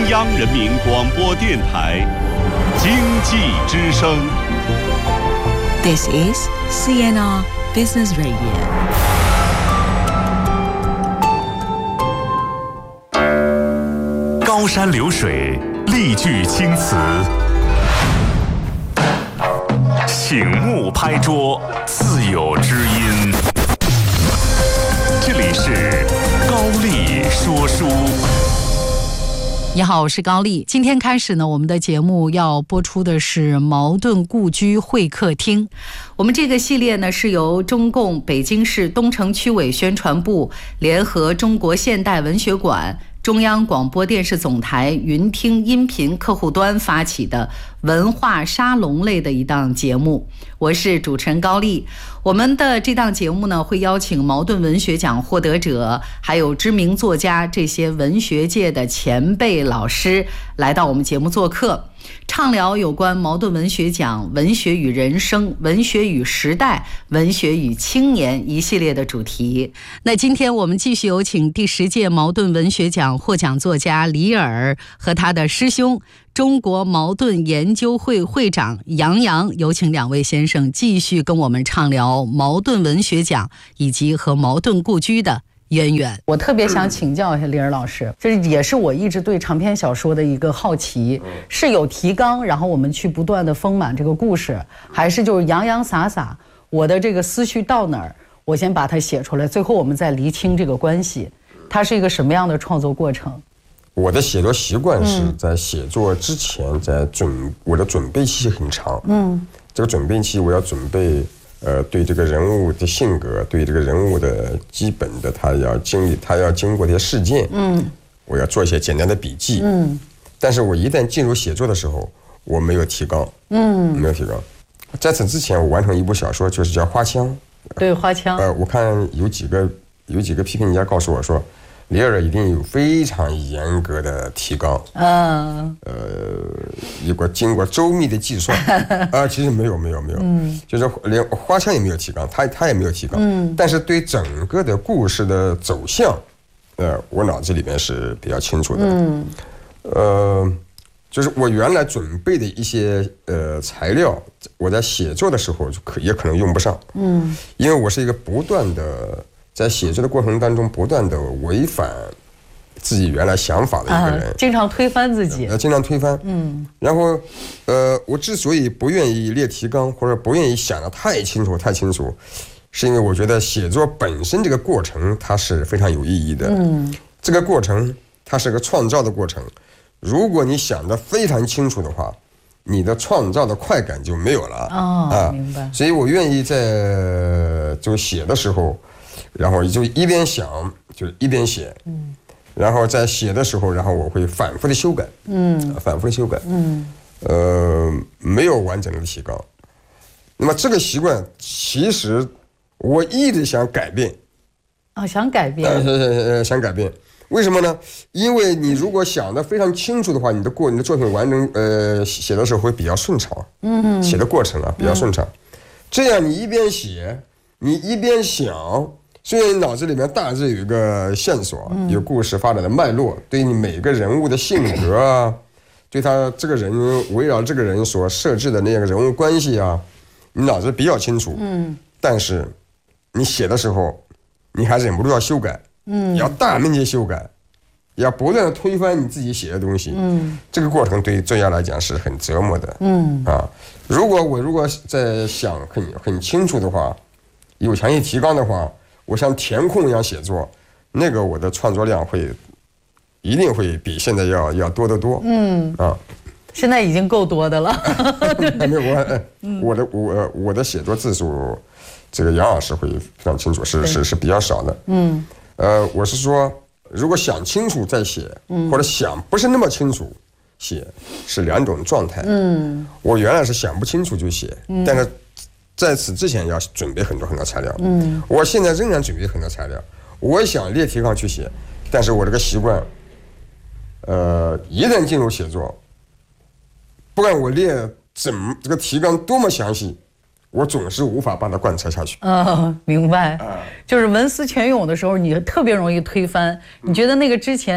央人民广播电台经济之声。 This is CNR Business Radio。 高山流水，丽句青词，醒目拍桌，自有知音。这里是高丽说书。 你好，我是高丽。今天开始呢，我们的节目要播出的是茅盾故居会客厅。我们这个系列呢，是由中共北京市东城区委宣传部联合中国现代文学馆、中央广播电视总台云听音频客户端发起的文化沙龙类的一档节目。我是主持人高丽。我们的这档节目呢，会邀请茅盾文学奖获得者，还有知名作家，这些文学界的前辈老师来到我们节目做客，畅聊有关茅盾文学奖、文学与人生、文学与时代、文学与青年一系列的主题。那今天我们继续有请第10届茅盾文学奖获奖作家李尔和他的师兄中国茅盾研究会会长杨洋，有请2位先生继续跟我们畅聊茅盾文学奖以及和茅盾故居的渊源。我特别想请教一下李尔老师，这也是我一直对长篇小说的一个好奇，是有提纲然后我们去不断的丰满这个故事，还是就是洋洋洒洒，我的这个思绪到哪儿我先把它写出来，最后我们再厘清这个关系，它是一个什么样的创作过程？ 我的写作习惯是在写作之前，我的准备期很长。这个准备期我要准备，对这个人物的性格，对这个人物的基本的他要经过的事件，我要做一些简单的笔记。但是我一旦进入写作的时候，我没有提纲，没有提纲。在此之前，我完成一部小说，就是叫《花腔》。 对，《花腔》。我看有几个批评家告诉我说，李尔一定有非常严格的提纲，经过周密的计算其实没有，就是连花腔也没有提纲，他也没有提纲，但是对整个的故事的走向，我脑子里面是比较清楚的，就是我原来准备的一些材料，我在写作的时候也可能用不上，因为我是一个不断的。在写作的过程当中，不断的违反自己原来想法的一个人， 经常推翻自己， 经常推翻。然后，我之所以不愿意列提纲，或者不愿意想得太清楚，是因为我觉得写作本身这个过程它是非常有意义的。这个过程它是个创造的过程，如果你想得非常清楚的话，你的创造的快感就没有了。 明白。 所以我愿意在就写的时候。然后就一边想就一边写，然后在写的时候，然后我会反复的修改，没有完整的提纲。那么这个习惯其实我一直想改变， 想改变， 想改变。为什么呢？因为你如果想得非常清楚的话，你的作品完成写的时候会比较顺畅，写的过程比较顺畅。这样你一边写，你一边想。虽然你脑子里面大致有一个线索，有故事发展的脉络，对你每个人物的性格对他这个人围绕这个人所设置的那个人物关系你脑子比较清楚。但是你写的时候，你还忍不住要修改，要大面积修改，要不断的推翻你自己写的东西。这个过程对于作家来讲是很折磨的。如果在想很清楚的话，有强烈提纲的话。我像填空一样写作，那个我的创作量一定会比现在要多得多。 现在已经够多的了。 我的写作字数，这个杨老师会非常清楚，是比较少的。我是说，如果想清楚再写，或者想不是那么清楚写，是2种状态。我原来是想不清楚就写，但是。在此之前要准备很多材料，我现在仍然准备很多材料，我想列提纲去写，但是我这个习惯，一旦进入写作，不管我列这个提纲多么详细，我总是无法把它贯彻下去。 明白。就是文思泉涌的时候，你特别容易推翻。你觉得那个之前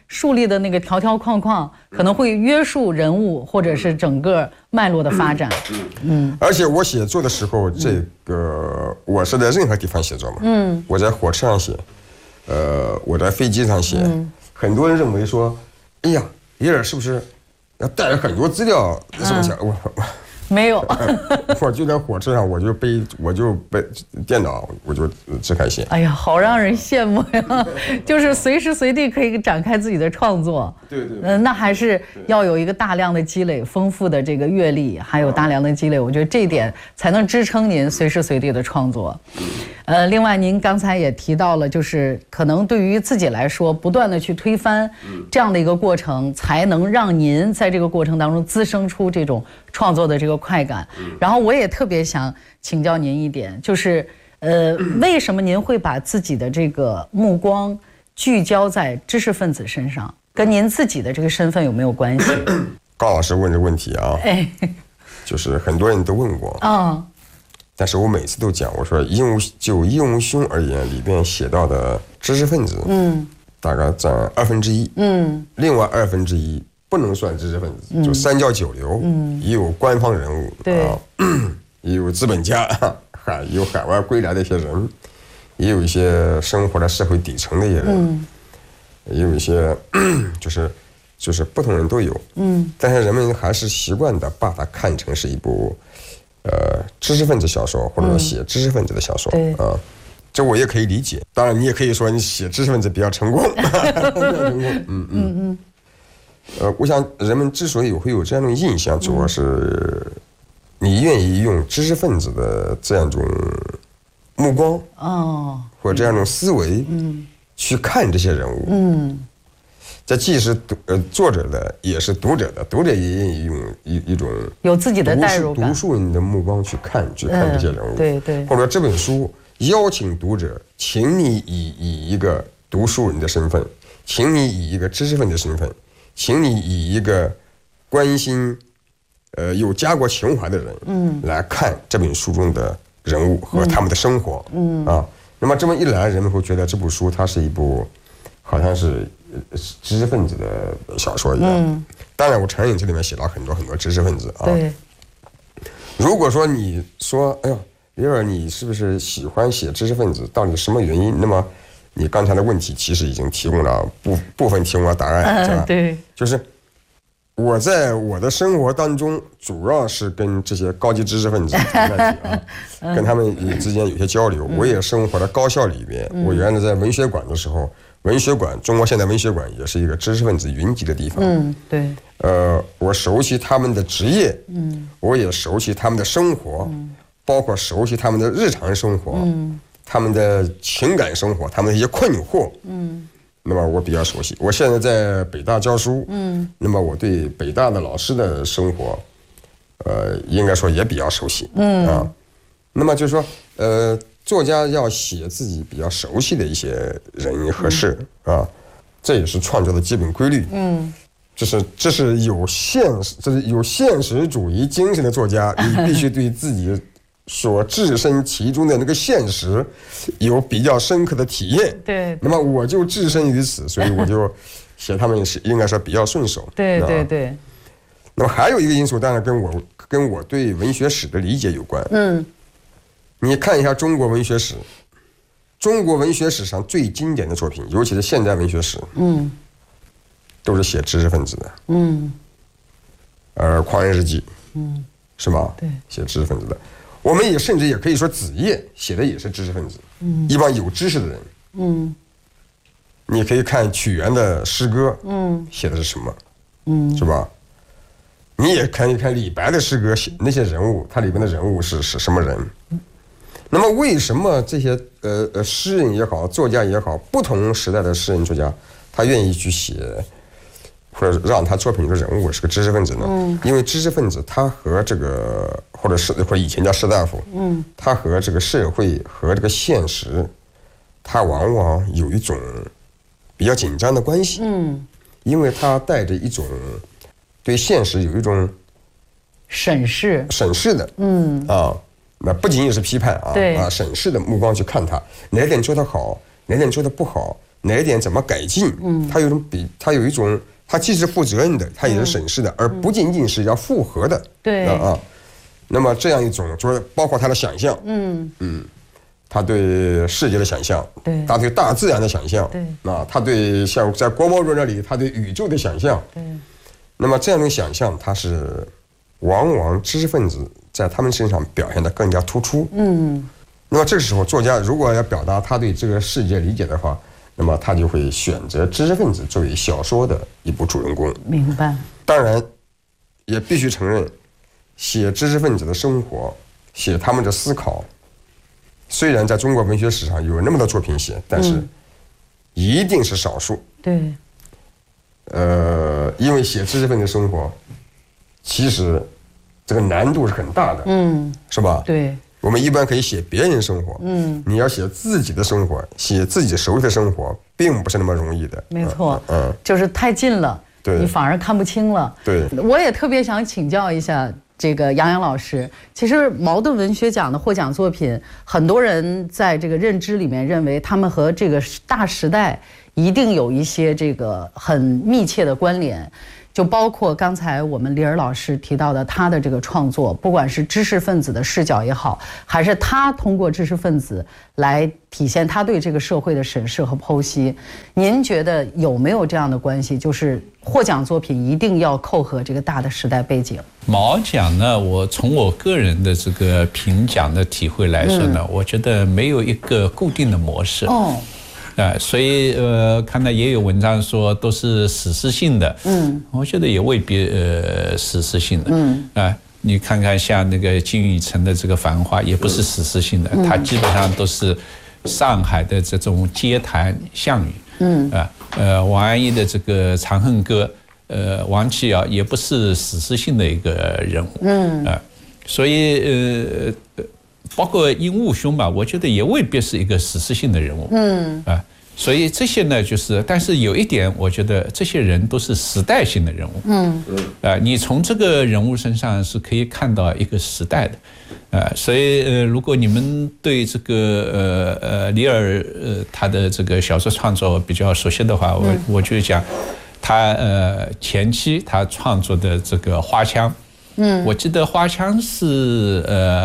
树立的那个条条框框，可能会约束人物或者是整个脉络的发展。 而且我写作的时候，我是在任何地方写作嘛。我在火车上写，我在飞机上写。很多人认为说，哎呀，李尔是不是要带了很多资料？是不是？我没有， 我就在火车上，我就背电脑，我就只看写。 哎呀，好让人羡慕呀！就是随时随地可以展开自己的创作。 对。 那还是要有一个大量的积累、丰富的这个阅历，还有大量的积累，我觉得这一点才能支撑您随时随地的创作。另外您刚才也提到了，就是可能对于自己来说，不断的去推翻这样的一个过程，才能让您在这个过程当中滋生出这种创作的这个快感。然后我也特别想请教您一点，就是为什么您会把自己的这个目光聚焦在知识分子身上，跟您自己的这个身份有没有关系？ 高老师问这问题啊，就是很多人都问过啊。但是我每次都讲，我说就应无兄而言，里边写到的知识分子，大概占1/2，另外1/2不能算知识分子，就三教九流，也有官方人物，也有资本家，有海外归来的一些人，也有一些生活在社会底层的一些人，也有一些就是不同人都有，但是人们还是习惯的把它看成是一部知识分子小说，或者说写知识分子的小说啊，这我也可以理解。当然，你也可以说你写知识分子比较成功，我想人们之所以会有这样的印象，主要是你愿意用知识分子的这样一种目光或者这样一种思维去看这些人物，这既是作者的，也是读者的，读者也愿意用一种有自己的代入感、 读书人的目光去看这些人物， 对， 或者这本书邀请读者，请你以一个读书人的身份，请你以一个知识分子的身份，请你以一个关心有家国情怀的人来看这本书中的人物和他们的生活，那么这么一来，人们会觉得这部书它是一部好像是知识分子的小说一样。当然我承认这里面写了很多知识分子啊。 对。 如果说你说，哎呦，李尔，你是不是喜欢写知识分子？到底什么原因？那么你刚才的问题其实已经提供了部分提供了答案，是吧？ 对。 就是我在我的生活当中，主要是跟这些高级知识分子跟他们之间有些交流。我也生活在高校里边，我原来在文学馆的时候。文学馆，中国现代文学馆也是一个知识分子云集的地方。 对。 我熟悉他们的职业，我也熟悉他们的生活，包括熟悉他们的日常生活，他们的情感生活，他们的一些困惑，那么我比较熟悉。我现在在北大教书，那么我对北大的老师的生活，应该说也比较熟悉，那么就是说，作家要写自己比较熟悉的一些人和事这也是创作的基本规律。这是有现实主义精神的作家，你必须对自己所置身其中的那个现实有比较深刻的体验。 对。 那么我就置身于此，所以我就写他们是应该说比较顺手。 对。 那么还有一个因素，当然跟我对文学史的理解有关。你看一下中国文学史，中国文学史上最经典的作品，尤其是现代文学史，都是写知识分子的，狂人日记，是吗？ 对， 写知识分子的。我们甚至也可以说子夜写的也是知识分子，一帮有知识的人。你可以看屈原的诗歌，写的是什么，是吧？你也可以看李白的诗歌，那些人物，他里面的人物是什么人？那么为什么这些诗人也好，作家也好，不同时代的诗人作家，他愿意去写，或者让他作品中的人物是个知识分子呢？因为知识分子他和这个或者以前叫士大夫，他和这个社会和这个现实，他往往有一种比较紧张的关系。因为他带着一种对现实有一种审视的，那不仅仅是批判审视的目光去看他哪点做得好，哪点做得不好， 哪一点怎么改进，他有一种他既是负责任的，他也是审视的，而不仅仅是要复合的。 对啊，那么这样一种就是包括他的想象，他对世界的想象， 对， 他对大自然的想象， 对， 他对像在郭沫若那里，他对宇宙的想象， 对。 那么这样的想象，它是往往知识分子在他们身上表现得更加突出。那么这个时候，作家如果要表达他对这个世界理解的话，那么他就会选择知识分子作为小说的一部主人公。 明白。 当然，也必须承认，写知识分子的生活，写他们的思考，虽然在中国文学史上有那么多作品写，但是一定是少数。 对。 因为写知识分子生活，其实这个难度是很大的，是吧？ 对。 我们一般可以写别人生活，你要写自己的生活，写自己熟悉的生活，并不是那么容易的。 没错，就是太近了，你反而看不清了。 对， 我也特别想请教一下这个杨洋老师。其实茅盾文学奖的获奖作品，很多人在这个认知里面认为他们和这个大时代一定有一些这个很密切的关联。就包括刚才我们李尔老师提到的他的这个创作，不管是知识分子的视角也好，还是他通过知识分子来体现他对这个社会的审视和剖析，您觉得有没有这样的关系？就是获奖作品一定要扣合这个大的时代背景。 茅奖呢，我从我个人的这个评奖的体会来说呢，我觉得没有一个固定的模式。所以看到也有文章说都是史诗性的，我觉得也未必史诗性的，你看看像那个金宇澄的这个《繁花》也不是史诗性的，它基本上都是上海的这种街谈巷语，王安忆的这个《长恨歌》，王琦尧也不是史诗性的一个人物，所以包括鹦鹉兄吧，我觉得也未必是一个史诗性的人物，所以这些呢，但是有一点，我觉得这些人都是时代性的人物，你从这个人物身上是可以看到一个时代的，所以如果你们对这个李尔他的这个小说创作比较熟悉的话，我就讲他前期他创作的这个《花腔》。我记得《花腔》是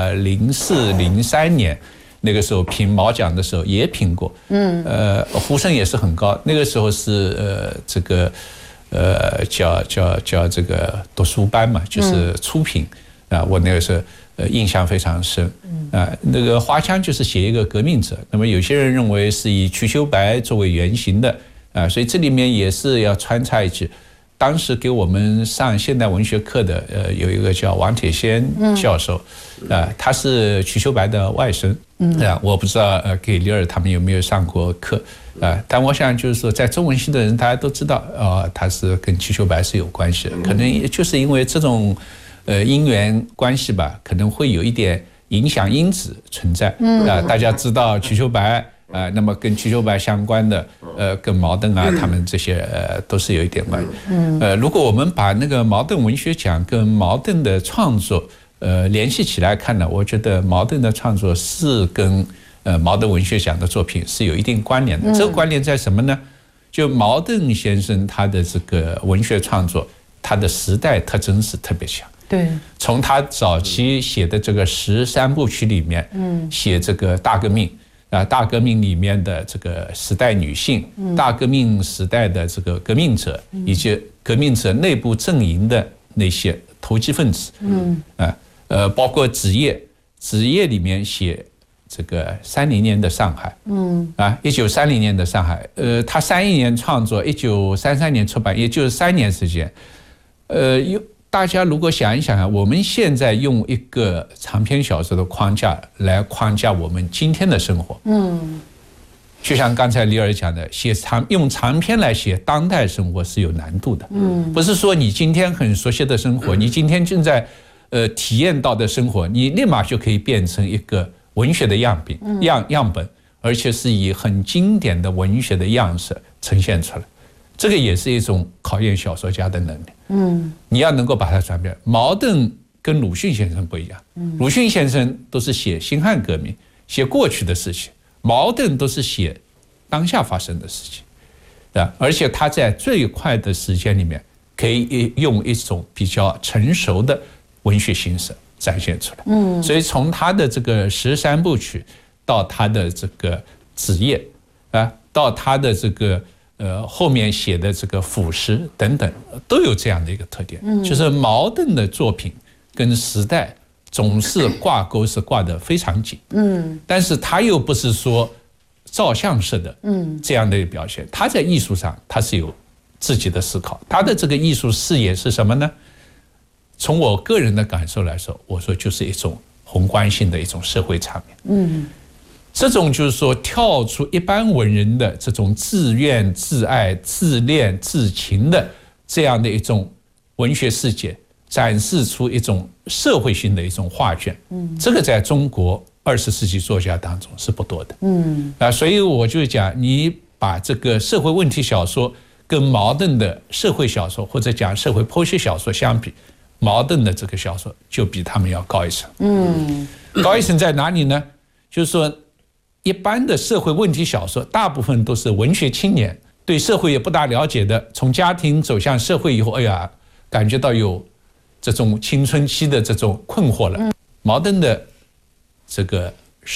04、03年那个时候评茅奖的时候也评过，呼声也是很高。那个时候是这个叫这个读书班嘛，就是初评啊，我那个时候印象非常深那个《花腔》就是写一个革命者，那么有些人认为是以瞿秋白作为原型的所以这里面也是要穿插一句。当时给我们上现代文学课的有一个叫王铁先教授，他是瞿秋白的外甥，我不知道给李尔他们有没有上过课但我想就是说，在中文系的人大家都知道他是跟瞿秋白是有关系的，可能也就是因为这种因缘关系吧，可能会有一点影响因子存在大家知道瞿秋白。那么跟瞿秋白相关的，跟茅盾他们这些都是有一点关系。如果我们把那个茅盾文学奖跟茅盾的创作联系起来看呢，我觉得茅盾的创作是跟茅盾文学奖的作品是有一定关联的。这个关联在什么呢？就茅盾先生他的这个文学创作，他的时代特征是特别强。 对， 从他早期写的这个13部曲里面，写这个大革命。大革命里面的这个时代女性，大革命时代的这个革命者，以及革命者内部阵营的那些投机分子，包括子夜里面写这个30年的上海，1930年的上海，他31年创作，1933年出版，也就是3年时间，大家如果想一想我们现在用一个长篇小说的框架来框架我们今天的生活，就像刚才李尔讲的，用长篇来写当代生活是有难度的，不是说你今天很熟悉的生活，你今天正在体验到的生活，你立马就可以变成一个文学的样本，而且是以很经典的文学的样式呈现出来。这个也是一种考验小说家的能力。你要能够把它转变。茅盾跟鲁迅先生不一样，鲁迅先生都是写辛亥革命，写过去的事情；茅盾都是写当下发生的事情。 而且他在最快的时间里面，可以用一种比较成熟的文学形式展现出来。所以从他的这个13部曲到他的这个子夜到他的这个后面写的这个腐蚀等等，都有这样的一个特点，就是茅盾的作品跟时代总是挂钩，是挂得非常紧。但是他又不是说照相式的这样的一个表现，他在艺术上他是有自己的思考，他的这个艺术视野是什么呢？从我个人的感受来说，我说就是一种宏观性的一种社会场面。这种就是说跳出一般文人的这种自怨自艾、自恋自情的这样的一种文学世界，展示出一种社会性的一种画卷。这个在中国20世纪作家当中是不多的。所以我就讲，你把这个社会问题小说跟茅盾的社会小说或者讲社会剖析小说相比，茅盾的这个小说就比他们要高一层。高一层在哪里呢？就是说一般的社会问题小说大部分都是文学青年对社会也不大了解的，从家庭走向社会以后，感觉到有这种青春期的这种困惑了。茅盾的这个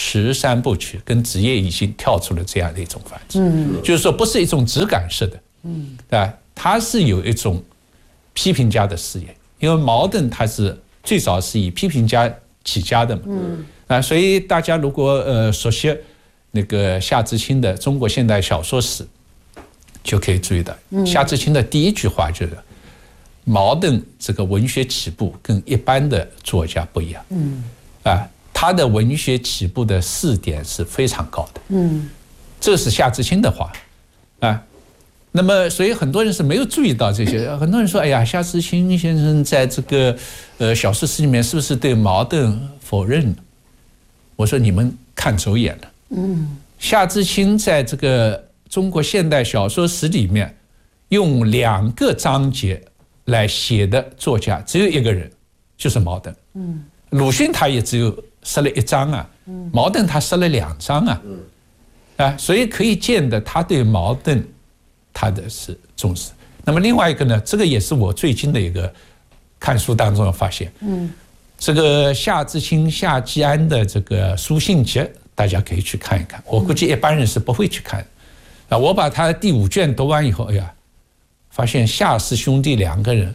13部曲跟子夜已经跳出了这样的一种范畴，就是说不是一种质感式的，它是有一种批评家的视野，因为茅盾他是最早是以批评家起家的嘛，所以大家如果熟悉那个夏志清的《中国现代小说史》，就可以注意到，夏志清的第一句话就是茅盾这个文学起步跟一般的作家不一样，他的文学起步的4点是非常高的，这是夏志清的话，那么所以很多人是没有注意到这些，很多人说，夏志清先生在这个小说史里面是不是对茅盾否认了？我说你们看走眼了。夏志清在这个中国现代小说史里面用2个章节来写的作家只有1个人，就是茅盾。鲁迅他也只有设了1章茅盾他设了2章所以可以见得他对茅盾他的是重视。那么另外一个呢，这个也是我最近的一个看书当中的发现，这个夏志清、夏季安的这个书信集，大家可以去看一看。我估计一般人是不会去看的。我把他的第5卷读完以后，发现夏氏兄弟2个人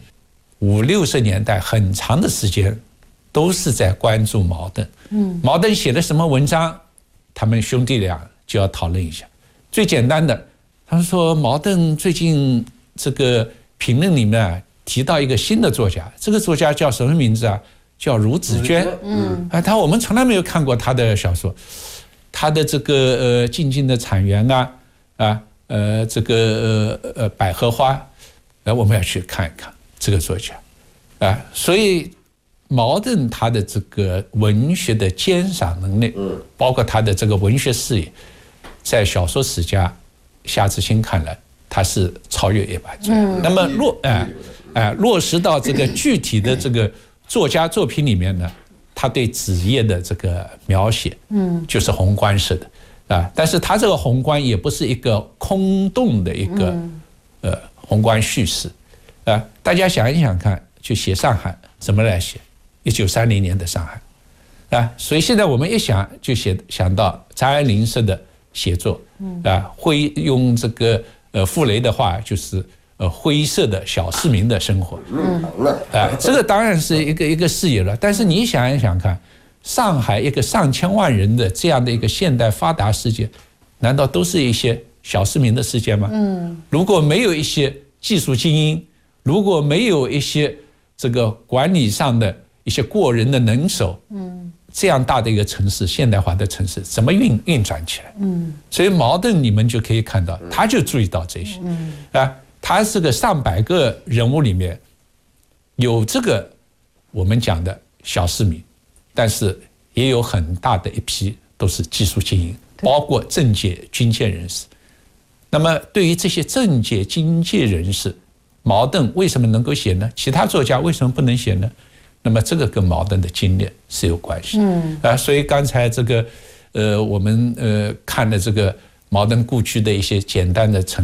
50、60年代很长的时间都是在关注茅盾。茅盾写了什么文章，他们兄弟俩就要讨论一下。最简单的，他们说茅盾最近这个评论里面提到一个新的作家，这个作家叫什么名字啊？叫孺子娟。我们从来没有看过他的小说，他的这个静静的产园这个百合花，我们要去看一看这个作家所以茅盾他的这个文学的鉴赏能力，包括他的这个文学视野，在小说史家夏志清看来，他是超越一般。那么落实到这个具体的这个作家作品里面呢，他对子夜的这个描写，就是宏观式的但是他这个宏观也不是一个空洞的一个宏观叙事大家想一想看，就写上海怎么来写？1930年的上海所以现在我们一想就想到张爱玲式的写作会用这个傅雷的话，就是灰色的小市民的生活这个当然是一个视野了。但是你想一想看，上海一个上千万人的这样的一个现代发达世界，难道都是一些小市民的世界吗？如果没有一些技术精英，如果没有一些这个管理上的一些过人的能手，这样大的一个城市，现代化的城市怎么运转起来？所以茅盾你们就可以看到，他就注意到这些他是个上百个人物里面有这个我们讲的小市民，但是也有很大的一批都是技术精英，包括政界军界人士。那么对于这些政界军界人士，茅盾为什么能够写呢？其他作家为什么不能写呢？那么这个跟茅盾的经历是有关系所以刚才这个我们看的这个茅盾故居的一些简单的陈列，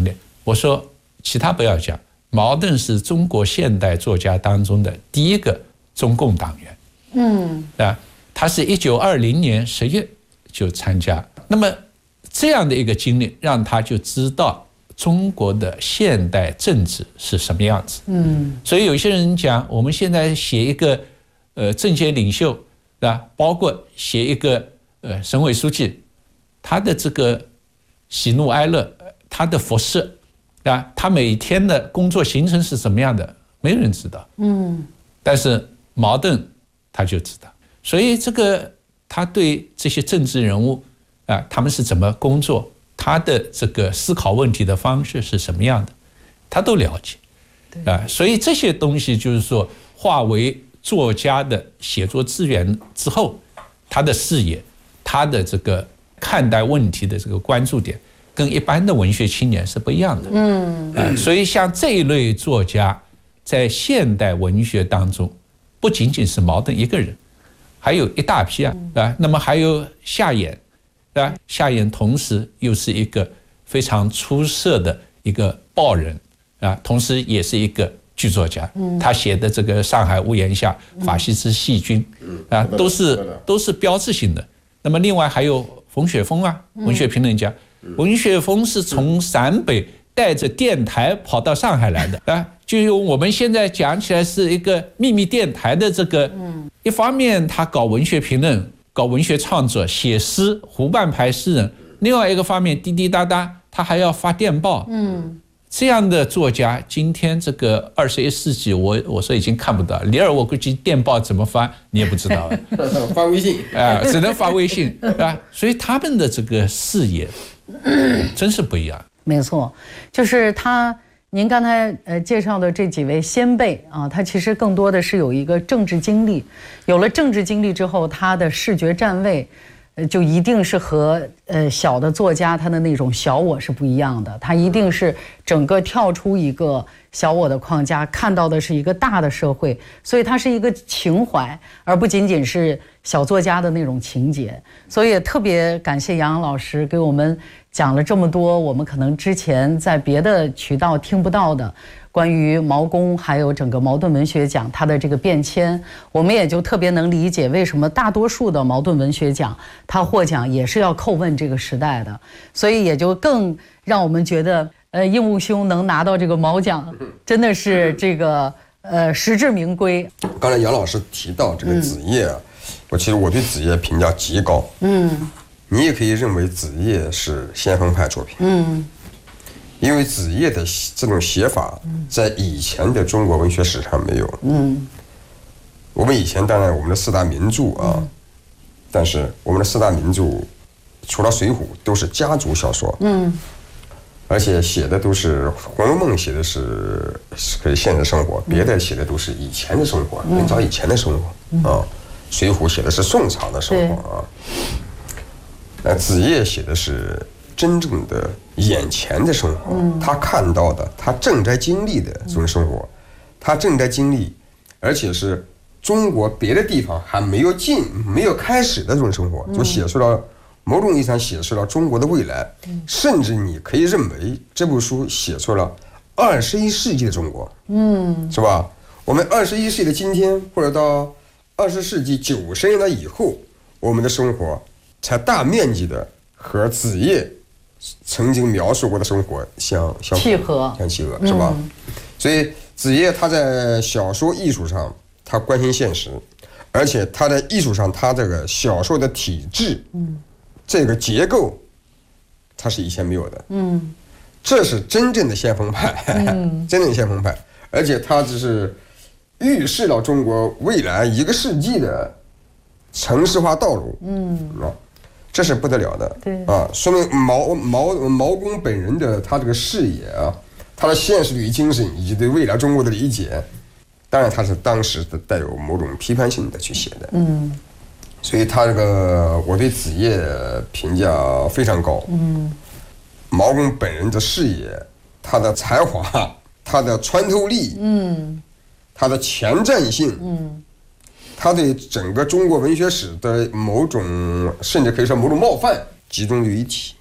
我说其他不要讲，茅盾是中国现代作家当中的第一个中共党员。他是1920年10月就参加，那么这样的一个经历，让他就知道中国的现代政治是什么样子。所以有些人讲，我们现在写一个政界领袖，对吧？包括写一个省委书记，他的这个喜怒哀乐，他的服饰，对吧？他每天的工作行程是什么样的，没有人知道。但是茅盾他就知道，所以这个他对这些政治人物他们是怎么工作，他的这个思考问题的方式是什么样的，他都了解。所以这些东西就是说化为作家的写作资源之后，他的视野，他的这个看待问题的这个关注点，跟一般的文学青年是不一样的。所以像这一类作家，在现代文学当中，不仅仅是茅盾一个人，还有一大批那么还有夏衍，夏衍同时又是一个非常出色的一个报人同时也是一个剧作家。他写的这个《上海屋檐下》《法西斯细菌》都是标志性的。那么另外还有冯雪峰文学评论家，文学峰是从陕北带着电台跑到上海来的就用我们现在讲起来是一个秘密电台的这个，一方面他搞文学评论，搞文学创作，写诗，湖畔牌诗人；另外一个方面滴滴答答，他还要发电报。这样的作家，今天这个21世纪，我说已经看不到。李尔，我估计电报怎么发你也不知道发微信只能发微信所以他们的这个视野真是不一样。 没错，就是您刚才介绍的这几位先辈他其实更多的是有一个政治经历，有了政治经历之后，他的视觉站位就一定是和小的作家他的那种小我是不一样的，他一定是整个跳出一个小我的框架，看到的是一个大的社会，所以他是一个情怀，而不仅仅是小作家的那种情节。所以也特别感谢杨老师给我们讲了这么多我们可能之前在别的渠道听不到的关于毛公还有整个茅盾文学奖它的这个变迁，我们也就特别能理解为什么大多数的茅盾文学奖它获奖也是要叩问这个时代的，所以也就更让我们觉得应物兄能拿到这个毛奖真的是这个实至名归。 刚才杨老师提到这个子夜其实我对子夜评价极高。你也可以认为子夜是先锋派作品。因为子夜的这种写法在以前的中国文学史上没有。我们以前当然我们的四大名著但是我们的四大名著除了《水浒》都是家族小说。而且写的都是《红楼梦》写的是现实生活，别的写的都是以前的生活，很早以前的生活《水浒》写的是宋朝的生活子夜写的是真正的眼前的生活，他看到的，他正在经历的这种生活，他正在经历，而且是中国别的地方还没有开始的这种生活，就写出了某种意义上写出了中国的未来，甚至你可以认为这部书写出了21世纪的中国，是吧？我们21世纪的今天，或者到20世纪90年代以后，我们的生活才大面积的和子夜曾经描述过的生活相契合，是吧？所以子夜他在小说艺术上他关心现实，而且他在艺术上他这个小说的体制，这个结构他是以前没有的。这是真正的先锋派，真正的先锋派，而且他只是预示了中国未来1个世纪的城市化道路。这是不得了的。说明毛公本人的他这个视野他的现实主义精神以及对未来中国的理解，当然他是当时的带有某种批判性的去写的。所以他这个我对子夜评价非常高。毛公本人的视野，他的才华，他的穿透力，他的前瞻性，他对整个中国文学史的某种，甚至可以说某种冒犯集中于一体。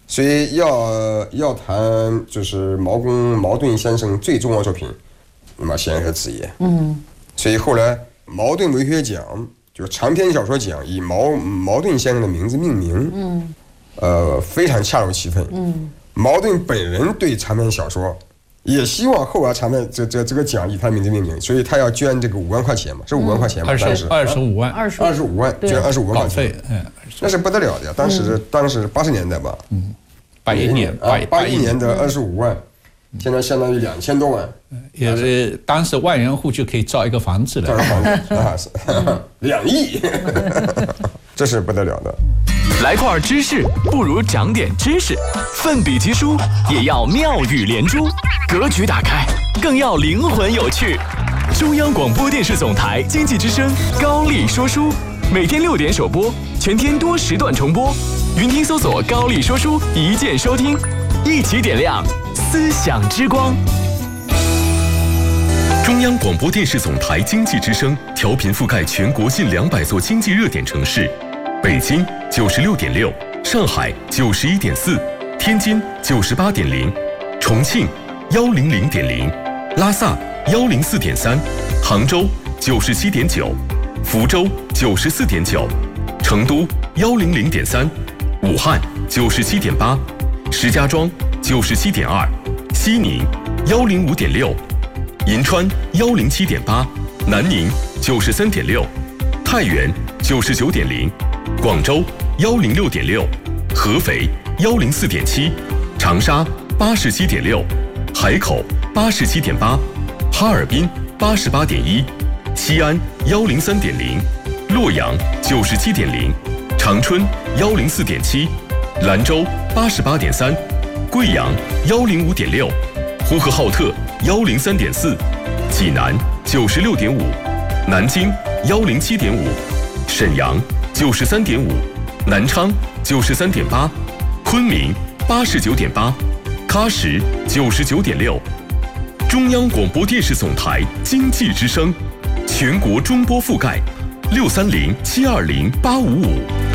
所以要谈就是茅盾先生最重要作品，那么先是子夜。所以后来茅盾文学奖就是长篇小说奖以茅盾先生的名字命名。非常恰如其分。茅盾本人对长篇小说也希望后来长篇这个奖以他名字命名，所以他要捐这个5万块钱嘛，是5万块钱嘛？当时 25万 ，25万，捐25万块钱，那是不得了的呀！当时80年代吧，81年的25万，现在相当于2000多万， 也是当时万元户就可以造一个房子了， 2亿，这是不得了的。 来块知识不如长点知识，奋笔疾书也要妙语连珠，格局打开更要灵魂有趣。中央广播电视总台经济之声高丽说书，每天6点首播，全天多时段重播。云听搜索高丽说书，一键收听，一起点亮思想之光。中央广播电视总台经济之声调频覆盖全国近200座经济热点城市。北京96.6，上海91.4，天津98.0，重庆100.0，拉萨104.3，杭州97.9，福州94.9，成都100.3，武汉97.8，石家庄97.2，西宁105.6，银川107.8，南宁93.6，太原99.0。广州106.6，合肥104.7，长沙87.6，海口87.8，哈尔滨88.1，西安103.0，洛阳97.0，长春104.7，兰州88.3，贵阳105.6，呼和浩特103.4，济南96.5，南京107.5，沈阳93.5，南昌93.8，昆明89.8，喀什99.6。中央广播电视总台经济之声，全国中波覆盖，630-720-855。